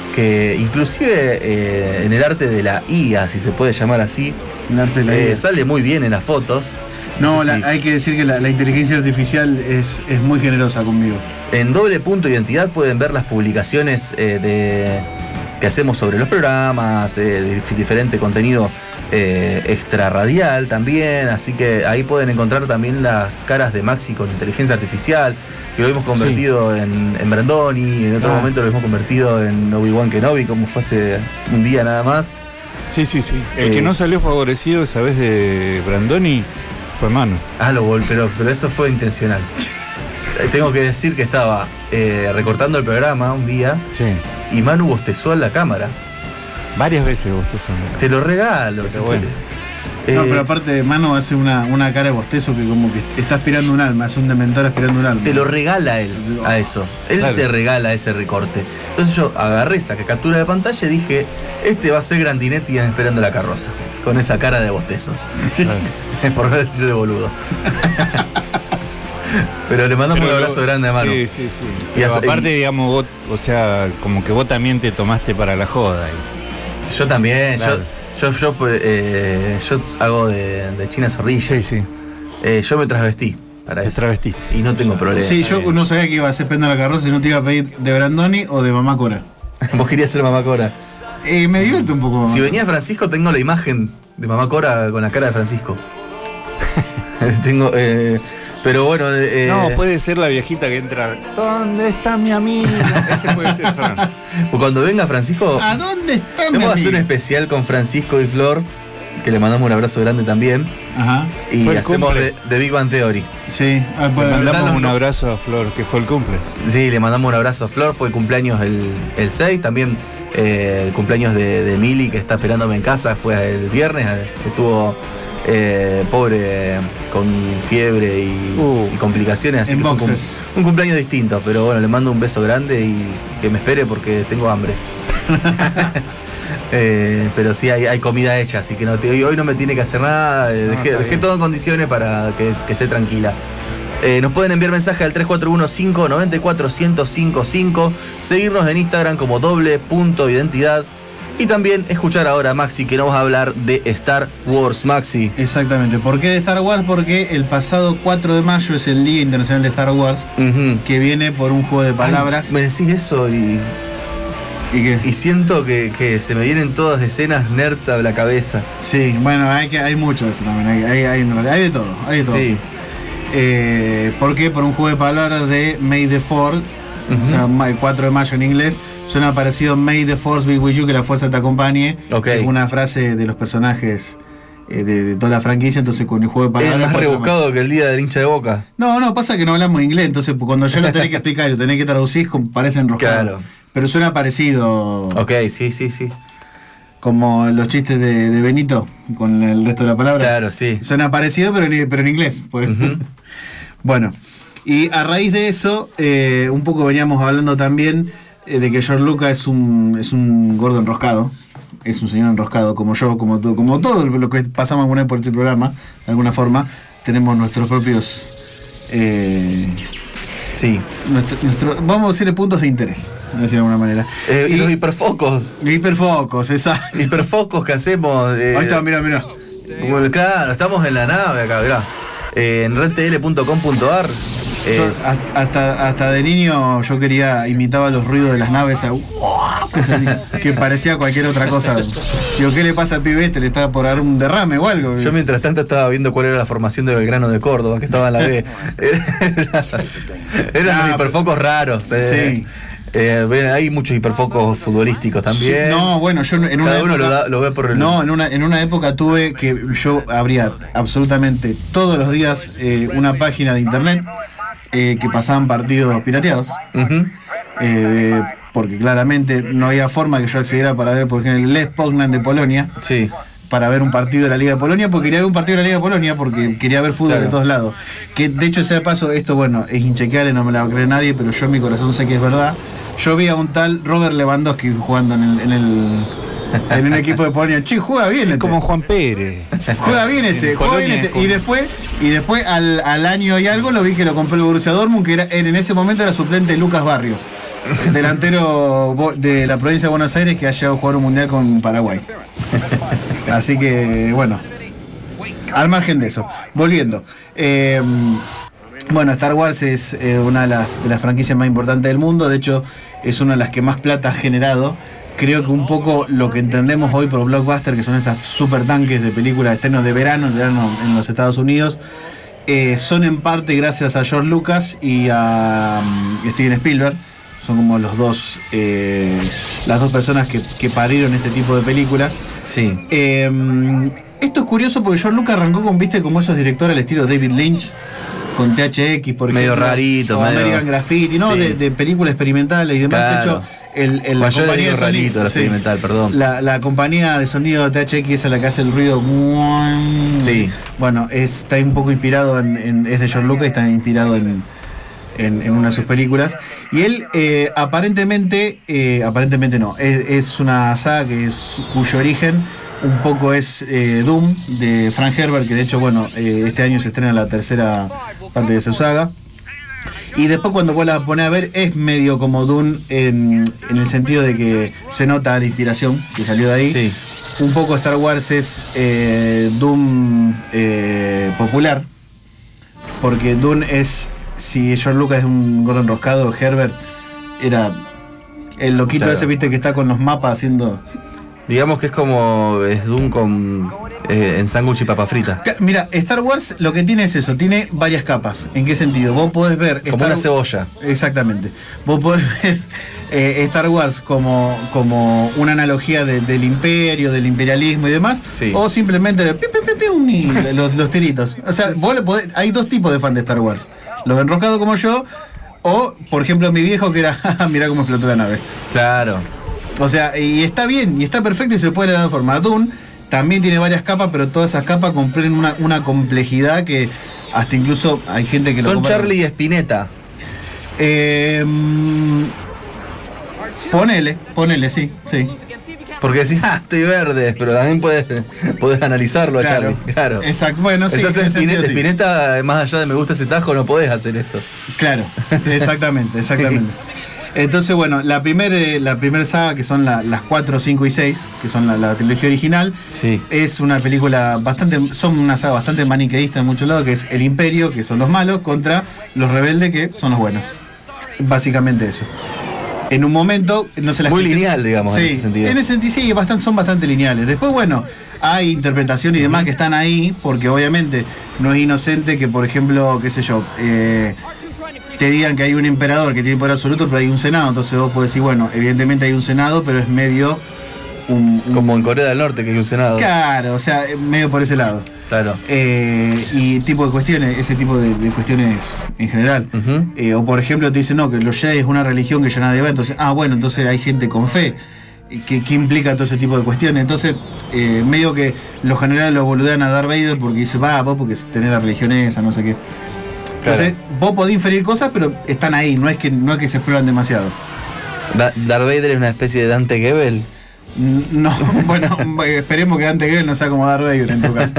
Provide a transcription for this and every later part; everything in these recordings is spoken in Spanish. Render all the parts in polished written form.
que inclusive en el arte de la IA, si se puede llamar así, El arte de la IA. sale muy bien en las fotos. No, sé si- hay que decir que la inteligencia artificial es muy generosa conmigo. En Doble Punto Identidad pueden ver las publicaciones que hacemos sobre los programas, de diferente contenido extra radial también, así que ahí pueden encontrar también las caras de Maxi con inteligencia artificial, que lo hemos convertido en Brandoni, en otro momento lo hemos convertido en Obi-Wan Kenobi, como fue hace un día nada más. Sí. El que no salió favorecido esa vez de Brandoni fue Manu. Pero eso fue intencional. Tengo que decir que estaba recortando el programa un día Sí. y Manu bostezó en la cámara. Varias veces vos te usando. Te lo regalo. Pero bueno. No, pero aparte Manu hace una cara de bostezo que como que está aspirando un alma, es un dementor aspirando un alma. Te lo regala él a eso. Él Claro. te regala ese recorte. Entonces yo agarré esa captura de pantalla y dije, este va a ser Grandinetti en Esperando la Carroza. Con esa cara de bostezo. Claro. Por no decir de boludo. Pero le mandamos un abrazo grande a Manu. Sí. Y Pero hace- aparte, digamos, vos, o sea, como que vos también te tomaste para la joda. Yo también. Claro. Yo hago de China Zorrilla. Sí. Yo me travestí para Te eso. travestiste. Y no tengo problema. Sí, yo no sabía que iba a hacer Penda la Carroza y no te iba a pedir de Brandoni o de Mamá Cora. Vos querías ser Mamá Cora. Me divierte un poco. Si venía Francisco, tengo la imagen de Mamá Cora con la cara de Francisco. Pero bueno. No, puede ser la viejita que entra. ¿Dónde está mi amigo? Ese puede ser Fran. Cuando venga Francisco, ¿A dónde está mi vamos a hacer un amigo? especial con Francisco y Flor, que le mandamos un abrazo grande también. Ajá, Y Fue el hacemos cumple. de Big Bang Theory. sí. Le Bueno, mandamos un no. abrazo a Flor, que fue el cumple. Sí, le mandamos un abrazo a Flor. Fue cumpleaños el 6. También el cumpleaños de Mili, que está esperándome en casa, fue el viernes. Estuvo pobre, con fiebre y complicaciones. Así En que fue boxes. un cumpleaños distinto. Pero bueno, le mando un beso grande y que me espere porque tengo hambre. Pero sí hay comida hecha, así que hoy no me tiene que hacer nada. Dejé todo en condiciones para que esté tranquila. Nos pueden enviar mensaje al 341-594-1055, seguirnos en Instagram como doble.identidad y también escuchar ahora a Maxi, que nos va a hablar de Star Wars. Maxi. exactamente. ¿Por qué de Star Wars? Porque el pasado 4 de mayo es el Día Internacional de Star Wars, Ujú. que viene por un juego de palabras. Ay, me decís eso y siento que se me vienen todas escenas nerds a la cabeza. Sí, bueno, hay mucho de eso también. Hay de todo. Hay de todo. Sí. ¿Por qué? Por un juego de palabras de May the 4th, o sea, el 4 de mayo en inglés. Suena parecido May the Force be with you, que la fuerza te acompañe. Ok. Es una frase de los personajes de toda la franquicia, entonces con el juego de Es palabras. más rebuscado que el día del hincha de Boca. No, pasa que no hablamos inglés, entonces cuando yo lo tenés que explicar y lo tenés que traducir, parece enroscado. Claro. Pero suena parecido. Ok, sí. Como los chistes de Benito, con el resto de la palabra. Claro, sí. Suena parecido, pero en inglés. Por eso. Ujú. Bueno, y a raíz de eso, un poco veníamos hablando también de que George Lucas es un gordo enroscado. Es un señor enroscado, como yo, como todo lo que pasamos alguna vez por este programa, de alguna forma. Tenemos nuestros propios. Sí. Vamos a decirle puntos de interés, de decir de alguna manera. Y los hiperfocos. Hiperfocos, exacto. Hiperfocos que hacemos. Ahí está, mira. Claro, estamos en la nave acá, mirá. En redtl.com.ar. Yo, hasta de niño yo imitaba los ruidos de las naves que parecía cualquier otra cosa. Digo, ¿qué le pasa al pibe este? Le estaba por dar un derrame o algo. Yo mientras tanto estaba viendo cuál era la formación de Belgrano de Córdoba, que estaba en la B. Eran los hiperfocos raros. Sí. Hay muchos hiperfocos futbolísticos también. Sí, no, bueno, yo en una Cada uno época, lo ve por el. No, en una época tuve que yo abría absolutamente todos los días una página de internet que pasaban partidos pirateados. Ujú. Porque claramente no había forma que yo accediera para ver, por ejemplo, el Lech Poznan de Polonia, Sí. para ver un partido de la Liga de Polonia, porque quería ver un partido de la Liga de Polonia, porque quería ver fútbol Claro. de todos lados. Que de hecho, sea de paso, esto bueno, es inchequeable, no me la va a creer nadie, pero yo en mi corazón sé que es verdad. Yo vi a un tal Robert Lewandowski jugando en un equipo de Polonia. Che, juega bien este. Como Juan Pérez. Juega bien este, En juega bien Polonia este. es Y después al año y algo lo vi que lo compró el Borussia Dortmund, que era en ese momento era suplente de Lucas Barrios. delantero de la provincia de Buenos Aires que ha llegado a jugar un mundial con Paraguay. Así que, bueno, al margen de eso, volviendo. Bueno, Star Wars es una de las franquicias más importantes del mundo. De hecho, es una de las que más plata ha generado. Creo que un poco lo que entendemos hoy por blockbuster, que son estas super tanques de películas de estrenos de verano en los Estados Unidos, son en parte gracias a George Lucas y a Steven Spielberg. Son como las dos personas que parieron este tipo de películas. Sí. Esto es curioso porque George Lucas arrancó como esos directores al estilo David Lynch, con THX, por medio ejemplo. Rarito, o medio American Graffiti, ¿no? Sí. De películas experimentales y demás. Claro. De hecho, la compañía de sonido, experimental, perdón. La compañía de sonido THX es la que hace el ruido. Sí. Bueno, está un poco inspirado es de George Lucas y está inspirado en una de sus películas. Y él aparentemente no, es una saga cuyo origen un poco es Doom de Frank Herbert, que de hecho, bueno, este año se estrena la tercera parte de su saga. Y después cuando vos la ponés a ver es medio como Doom en el sentido de que se nota la inspiración que salió de ahí. Sí. Un poco Star Wars es Doom popular, porque Doom es, si George Lucas es un gordo enroscado, Herbert era el loquito, claro, ese, viste, que está con los mapas haciendo... Digamos que es como Doom con en sándwich y papa frita. Mira, Star Wars lo que tiene es eso, tiene varias capas. ¿En qué sentido? Vos podés ver... Como una cebolla. Exactamente. Vos podés ver Star Wars como una analogía del imperio, del imperialismo y demás. Sí. O simplemente los tiritos. O sea, vos hay dos tipos de fan de Star Wars. Los enroscados como yo, o, por ejemplo, mi viejo que era, mirá cómo explotó la nave. Claro. O sea, y está bien, y está perfecto y se puede leer de forma. Dune también tiene varias capas, pero todas esas capas cumplen una complejidad que hasta incluso hay gente que son lo Charlie y Spinetta. Ponele, sí. Porque decís, estoy verde, pero también podés analizarlo a claro, Charlie. Claro. Exacto, bueno, sí. Entonces, Spinetta, más allá de me gusta ese tajo, no podés hacer eso. Claro, exactamente. Entonces, bueno, la primera saga, que son las 4, 5 y 6, que son la trilogía original, sí, es una película son una saga bastante maniqueísta en muchos lados, que es el Imperio, que son los malos, contra los rebeldes, que son los buenos. Básicamente eso. En un momento no se las muy lineal, digamos, sí, en ese sentido. En ese sentido, sí, son bastante lineales. Después, bueno, hay interpretación y demás que están ahí, porque obviamente no es inocente que, por ejemplo, qué sé yo, te digan que hay un emperador que tiene poder absoluto, pero hay un senado. Entonces vos podés decir, bueno, evidentemente hay un senado, pero es medio como en Corea del Norte, que hay un senado. Claro, o sea, medio por ese lado. Claro. Y tipo de cuestiones, ese tipo de cuestiones en general. Uh-huh. O por ejemplo te dicen, no, que los Jedi es una religión que ya nadie va, entonces, bueno, entonces hay gente con fe. ¿Qué implica todo ese tipo de cuestiones? Entonces, medio que los generales lo boludean a Darth Vader porque dice, vos porque tenés la religión esa, no sé qué. Entonces, vos podés inferir cosas, pero están ahí, no es que se exploran demasiado. ¿Darth Vader es una especie de Dante Gebel? No, bueno, esperemos que Dante Gebel no sea como Darth Vader en tu caso.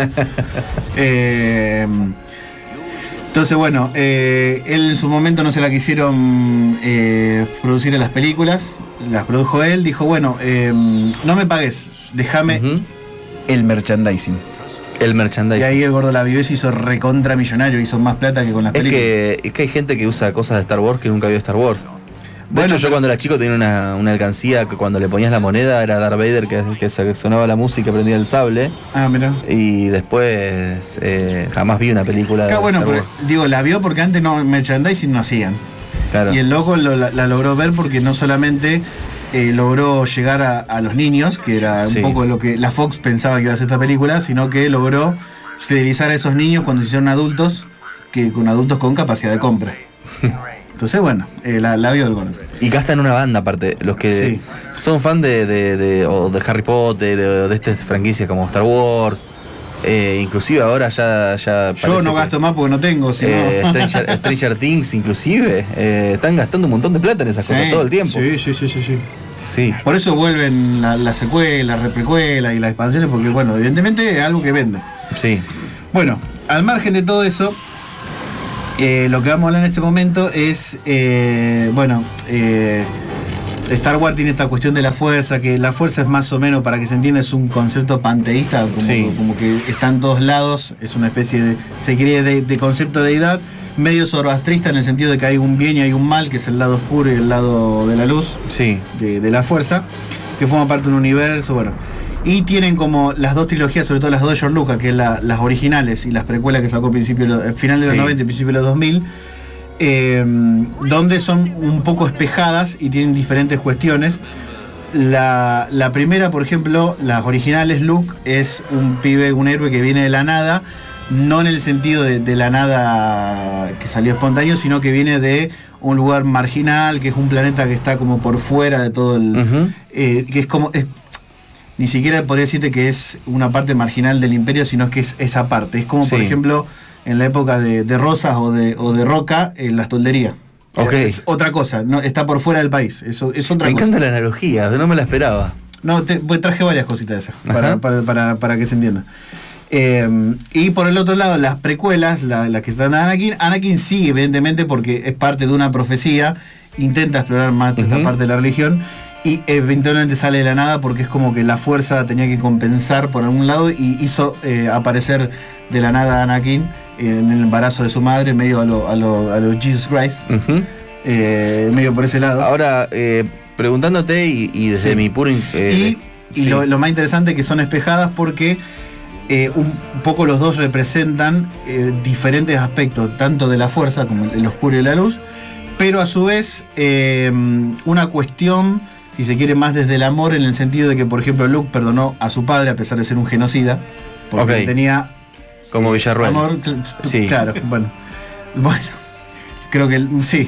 Entonces, bueno, él en su momento no se la quisieron producir en las películas, las produjo él, dijo, bueno, no me pagues, déjame el merchandising. El merchandising. Y ahí el gordo la vio y se hizo recontra millonario, hizo más plata que con las películas. Es que hay gente que usa cosas de Star Wars que nunca vio Star Wars. De hecho, yo cuando era chico tenía una alcancía que cuando le ponías la moneda era Darth Vader que sonaba la música, prendía el sable. Mirá. Y después jamás vi una película de bueno, Star Wars. Digo, la vio porque antes merchandising no hacían. Claro. Y el loco la logró ver porque no solamente logró llegar a los niños, que era un poco lo que la Fox pensaba que iba a hacer esta película, sino que logró fidelizar a esos niños cuando se hicieron adultos, con adultos con capacidad de compra. Entonces, bueno, la vio el gordo. Y gasta en una banda, aparte. Los que son fan de Harry Potter, de estas franquicias como Star Wars. Inclusive ahora ya yo no gasto más porque no tengo. Stranger Things, inclusive. Están gastando un montón de plata en esas cosas todo el tiempo. Sí. Por eso vuelven la secuela, la reprecuela y las expansiones, porque, bueno, evidentemente es algo que vende. Sí. Bueno, al margen de todo eso, Lo que vamos a hablar en este momento es, Star Wars tiene esta cuestión de la fuerza, que la fuerza es más o menos, para que se entienda, es un concepto panteísta, como que está en todos lados, es una especie de, se quiere, de concepto de deidad, medio zoroastrista en el sentido de que hay un bien y hay un mal, que es el lado oscuro y el lado de la luz, de la fuerza, que forma parte de un universo, bueno. Y tienen como las dos trilogías, sobre todo las dos de George Lucas, que es las originales y las precuelas que sacó a final de los 90 y principio de los 2000, donde son un poco espejadas y tienen diferentes cuestiones. La primera, por ejemplo, las originales, Luke es un pibe, un héroe que viene de la nada, no en el sentido de la nada que salió espontáneo, sino que viene de un lugar marginal, que es un planeta que está como por fuera de todo el... que es como... ni siquiera podría decirte que es una parte marginal del imperio, sino que es esa parte. Es como, por ejemplo, en la época de Rosas o de Roca, en las tolderías. Es otra cosa, no, está por fuera del país. Es otra cosa. Me encanta la analogía, no me la esperaba. No, traje varias cositas de esas, para que se entienda. Y por el otro lado, las precuelas, las que están de Anakin sí, evidentemente, porque es parte de una profecía, intenta explorar más esta parte de la religión, y eventualmente sale de la nada porque es como que la fuerza tenía que compensar por algún lado y hizo aparecer de la nada a Anakin en el embarazo de su madre, medio a lo Jesus Christ, medio por ese lado. Ahora, preguntándote y desde mi puro... lo más interesante es que son espejadas porque un poco los dos representan diferentes aspectos, tanto de la fuerza como el oscuro y la luz, pero a su vez una cuestión, si se quiere, más desde el amor, en el sentido de que, por ejemplo, Luke perdonó a su padre a pesar de ser un genocida, porque tenía... Como Villarroel. Amor, claro, bueno, creo que sí.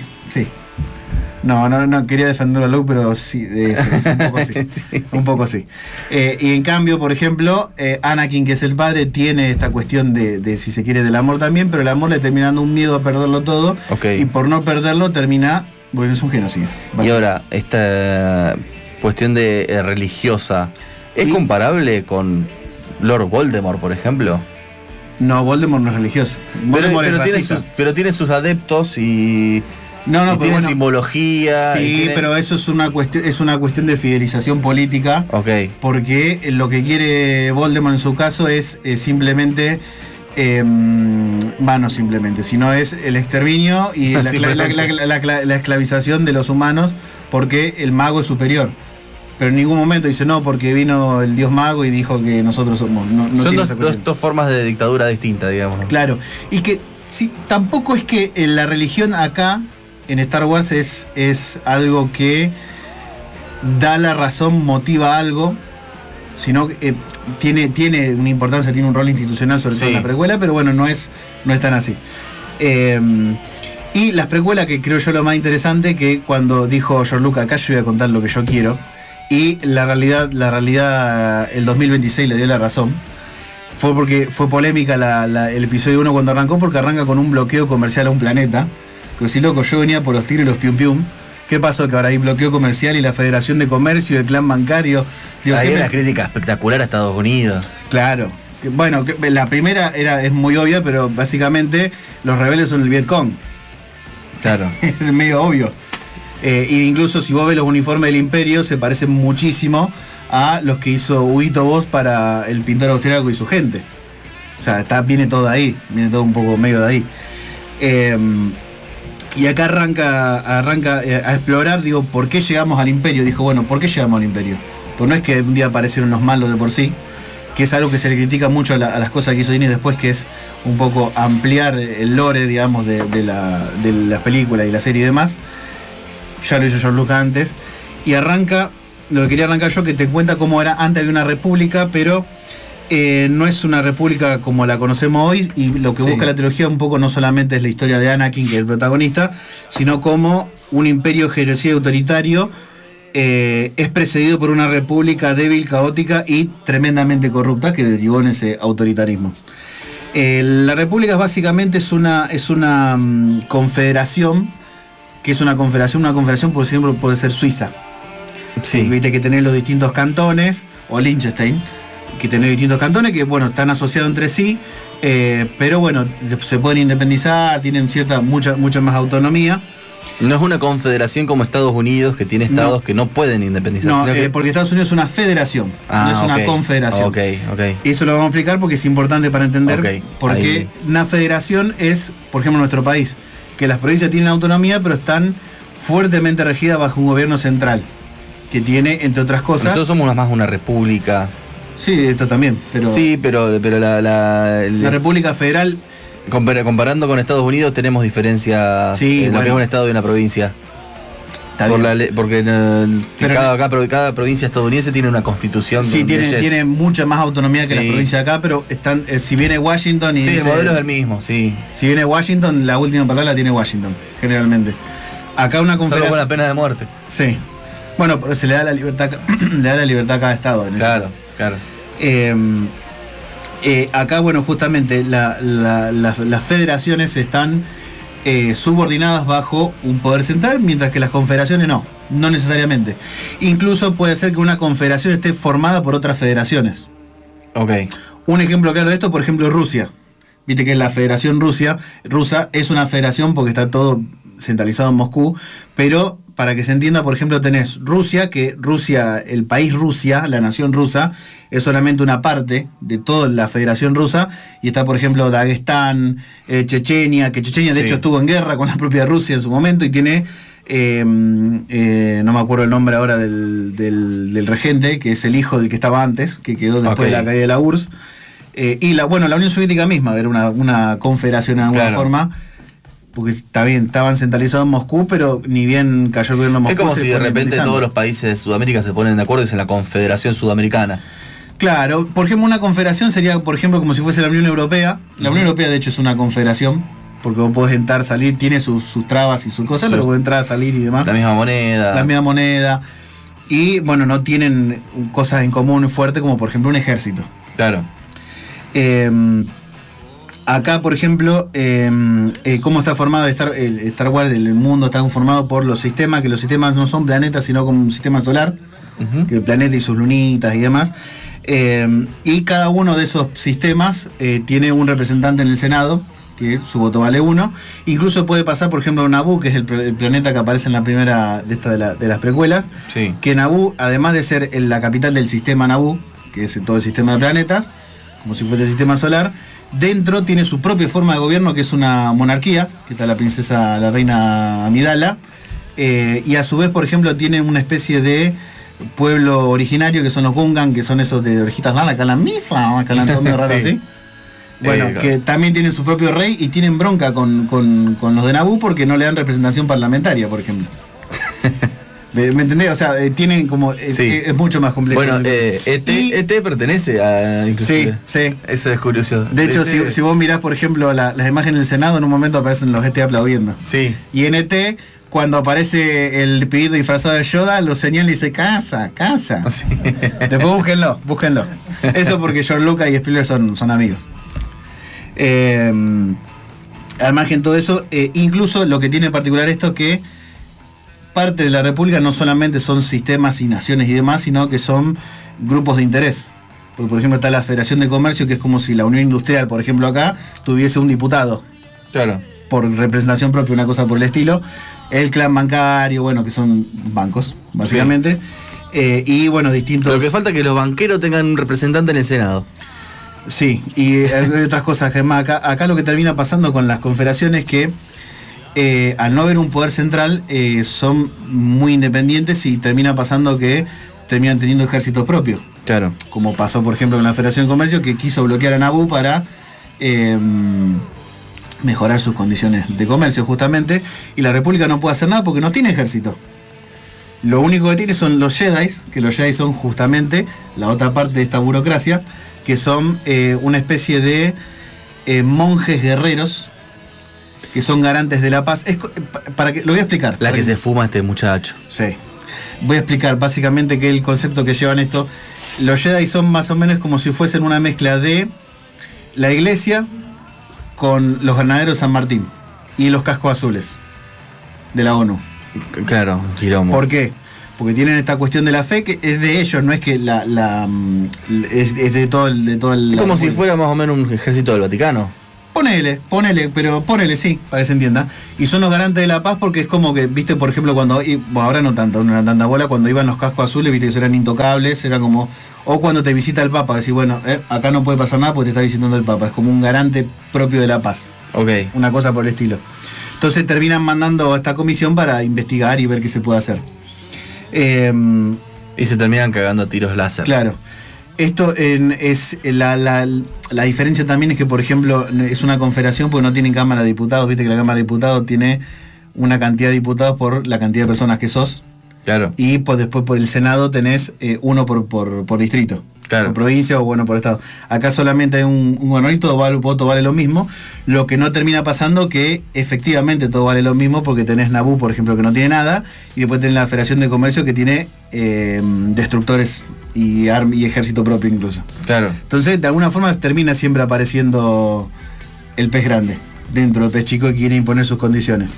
No quería defenderlo a Luke, pero sí, un poco sí. Un poco sí. Y en cambio, por ejemplo, Anakin, que es el padre, tiene esta cuestión de, si se quiere, del amor también, pero el amor le termina dando un miedo a perderlo todo, y por no perderlo termina, es un genocidio. Y ahora, esta cuestión de religiosa, ¿es comparable con Lord Voldemort, por ejemplo? No, Voldemort no es religioso. Pero tiene sus adeptos y... No, tiene simbología. Sí, pero eso es una cuestión de fidelización política. Porque lo que quiere Voldemort en su caso es simplemente, no simplemente, sino es el exterminio y la esclavización de los humanos, porque el mago es superior. Pero en ningún momento dice no, porque vino el dios mago y dijo que nosotros somos. Son dos formas de dictadura distintas, digamos. Claro, y que tampoco es que la religión acá en Star Wars es algo que da la razón, motiva algo, sino que tiene una importancia, tiene un rol institucional, sobre todo en la precuela, pero bueno, no es tan así. Y las precuelas, que creo yo lo más interesante, que cuando dijo George Lucas, acá yo voy a contar lo que yo quiero, y la realidad el 2026 le dio la razón. Fue porque fue polémica el episodio 1 cuando arrancó, porque arranca con un bloqueo comercial a un planeta. Que si loco, yo venía por los tiros y los pium pium. ¿Qué pasó? Que ahora hay bloqueo comercial y la Federación de Comercio, el clan bancario. Hay una crítica espectacular a Estados Unidos. Claro. La primera es muy obvia, pero básicamente los rebeldes son el Vietcong. Claro. Es medio obvio. Y incluso si vos ves los uniformes del Imperio, se parecen muchísimo a los que hizo Huguito Boss para el pintor austríaco y su gente. O sea, viene todo ahí, viene todo un poco medio de ahí. Y acá arranca a explorar, ¿por qué llegamos al Imperio? Dijo, ¿por qué llegamos al Imperio? Pues no es que un día aparecieron los malos de por sí, que es algo que se le critica mucho a las cosas que hizo Disney después, que es un poco ampliar el lore, digamos, de las películas y la serie y demás. Ya lo hizo George Lucas antes. Y arranca, lo que quería arrancar yo, que te cuenta cómo era antes de una república, pero no es una república como la conocemos hoy, y lo que busca la trilogía un poco no solamente es la historia de Anakin, que es el protagonista, sino como un imperio genocida y autoritario es precedido por una república débil, caótica y tremendamente corrupta, que derivó en ese autoritarismo. La república básicamente es una confederación, que es una confederación, por ejemplo, puede ser Suiza. Viste que tenés los distintos cantones, o Liechtenstein, que tener distintos cantones que, bueno, están asociados entre sí, pero bueno, se pueden independizar, tienen mucha más autonomía. No es una confederación como Estados Unidos, que tiene estados que no pueden independizarse. No, porque Estados Unidos es una federación, no es una confederación. Ok. Y eso lo vamos a explicar porque es importante para entender porque una federación es, por ejemplo, nuestro país, que las provincias tienen autonomía, pero están fuertemente regidas bajo un gobierno central, que tiene, entre otras cosas... Nosotros somos más una república. Sí, esto también, pero... Sí, pero la República Federal... Comparando con Estados Unidos tenemos diferencias en lo que es un estado y una provincia. Porque cada provincia estadounidense tiene una constitución. Sí, tiene mucha más autonomía que las provincias de acá, pero están, si viene Washington y... Sí, el modelo es el mismo, sí. Si viene Washington, la última palabra la tiene Washington, generalmente. Acá una confederación... Solo con la pena de muerte. Sí. Bueno, pero se le da la libertad, a cada estado. En ese caso. Claro. Acá, bueno, justamente las federaciones están subordinadas bajo un poder central, mientras que las confederaciones no necesariamente. Incluso puede ser que una confederación esté formada por otras federaciones. Ok. Un ejemplo claro de esto, por ejemplo, Rusia. Viste que la Federación Rusa es una federación porque está todo centralizado en Moscú, pero para que se entienda, por ejemplo, tenés Rusia, el país Rusia, la nación rusa, es solamente una parte de toda la Federación Rusa, y está, por ejemplo, Dagestán, Chechenia, que Chechenia de hecho estuvo en guerra con la propia Rusia en su momento, y tiene, no me acuerdo el nombre ahora del regente, que es el hijo del que estaba antes, que quedó después de la caída de la URSS, y la Unión Soviética misma era una confederación en alguna forma, porque está bien, estaban centralizados en Moscú, pero ni bien cayó el gobierno de Moscú. Es como si de repente todos los países de Sudamérica se ponen de acuerdo y es en la Confederación Sudamericana. Claro, por ejemplo, una confederación sería, por ejemplo, como si fuese la Unión Europea. La Unión Europea, de hecho, es una confederación, porque vos podés entrar, salir, tiene sus trabas y sus cosas, pero podés entrar, salir y demás. La misma moneda. Y, bueno, no tienen cosas en común fuerte como, por ejemplo, un ejército. Claro. Acá, por ejemplo, cómo está formado el Star Wars, el mundo está conformado por los sistemas, que los sistemas no son planetas, sino como un sistema solar, que el planeta y sus lunitas y demás. Y cada uno de esos sistemas tiene un representante en el Senado, que su voto vale 1. Incluso puede pasar, por ejemplo, Naboo, que es el planeta que aparece en la primera de las precuelas, que Naboo, además de ser la capital del sistema Naboo, que es todo el sistema de planetas, como si fuese el sistema solar, dentro tiene su propia forma de gobierno, que es una monarquía, que está la reina Amidala, y a su vez, por ejemplo, tiene una especie de pueblo originario, que son los Gungan, que son esos de orejitas largas, que hablan misa, que hablan todo medio raro así. Bueno, que también tienen su propio rey y tienen bronca con los de Naboo porque no le dan representación parlamentaria, por ejemplo. ¿Me entendés? O sea, tienen como... Es mucho más complejo. Bueno, ET pertenece a... Inclusive. Sí. Eso es curioso. De hecho, si vos mirás, por ejemplo, las imágenes del Senado, en un momento aparecen los ET aplaudiendo. Sí. Y en ET, cuando aparece el pibito disfrazado de Yoda, lo señala y dice, casa. Sí. Después búsquenlo. Eso porque George Lucas y Spielberg son amigos. Al margen de todo eso, incluso lo que tiene en particular esto que parte de la República no solamente son sistemas y naciones y demás, sino que son grupos de interés. Porque, por ejemplo, está la Federación de Comercio, que es como si la Unión Industrial, por ejemplo, acá, tuviese un diputado. Claro. Por representación propia, una cosa por el estilo. El clan bancario, bueno, que son bancos, básicamente. Sí. Y, bueno, distintos... Lo que falta es que los banqueros tengan un representante en el Senado. Sí, y hay otras cosas que más. Acá lo que termina pasando con las confederaciones es que al no haber un poder central, son muy independientes y termina pasando que terminan teniendo ejércitos propios. Claro. Como pasó, por ejemplo, con la Federación de Comercio, que quiso bloquear a Naboo para mejorar sus condiciones de comercio, justamente. Y la República no puede hacer nada porque no tiene ejército. Lo único que tiene son los Jedi, que los Jedi son justamente la otra parte de esta burocracia, que son una especie de monjes guerreros, que son garantes de la paz. Lo voy a explicar. La que se fuma este muchacho. Sí. Voy a explicar básicamente que el concepto que llevan esto. Los Jedi son más o menos como si fuesen una mezcla de la iglesia con los granaderos San Martín y los cascos azules de la ONU. Claro, quilombo. ¿Por qué? porque tienen esta cuestión de la fe que es de ellos, no es que es de todo el... Es como si fuera más o menos un ejército del Vaticano. Ponele, sí, para que se entienda. Y son los garantes de la paz porque es como que, viste, por ejemplo, ahora no era tanta bola, cuando iban los cascos azules, viste, que eran intocables, era como... O cuando te visita el Papa, decís, bueno, acá no puede pasar nada porque te está visitando el Papa. Es como un garante propio de la paz. Ok. Una cosa por el estilo. Entonces terminan mandando a esta comisión para investigar y ver qué se puede hacer. Y se terminan cagando a tiros láser. Claro. Esto es la diferencia también es que, por ejemplo, es una confederación porque no tienen Cámara de Diputados. Viste que la Cámara de Diputados tiene una cantidad de diputados por la cantidad de personas que sos. Claro. Y después por el Senado tenés uno por distrito. Claro. Por provincia o bueno por estado. Acá solamente hay un honor y todo voto vale lo mismo. Lo que no termina pasando que efectivamente todo vale lo mismo porque tenés Naboo, por ejemplo, que no tiene nada. Y después tenés la Federación de Comercio que tiene destructores y ejército propio incluso. Claro. Entonces, de alguna forma termina siempre apareciendo el pez grande dentro del pez chico que quiere imponer sus condiciones.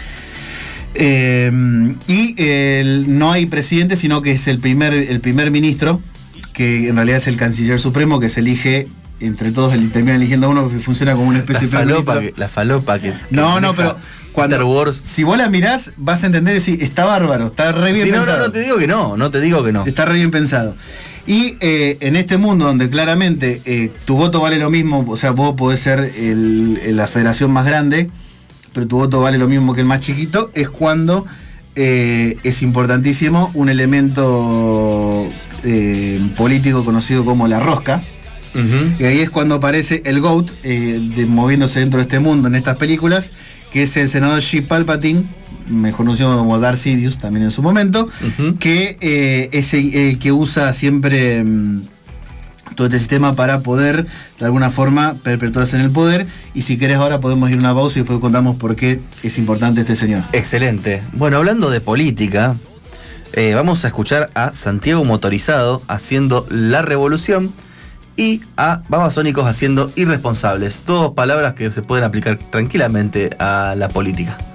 No hay presidente, sino que es el primer ministro, que en realidad es el canciller supremo, que se elige entre todos, termina eligiendo a uno que funciona como una especie de la falopa que no, pero cuando Star Wars. Si vos la mirás, vas a entender que está bárbaro, está re bien pensado. No te digo que no. Está re bien pensado. Y en este mundo donde claramente tu voto vale lo mismo, o sea, vos podés ser la federación más grande, pero tu voto vale lo mismo que el más chiquito, es cuando es importantísimo un elemento político conocido como la rosca. Uh-huh. Y ahí es cuando aparece el GOAT moviéndose dentro de este mundo en estas películas, que es el senador Sheev Palpatine, mejor conocido como Darth Sidious también en su momento, uh-huh. Que es el que usa siempre todo este sistema para poder de alguna forma perpetuarse en el poder. Y si querés ahora podemos ir a una pausa y después contamos por qué es importante este señor. Excelente. Bueno, hablando de política, vamos a escuchar a Santiago Motorizado haciendo La Revolución y a Babasónicos haciendo Irresponsables. Dos palabras que se pueden aplicar tranquilamente a la política.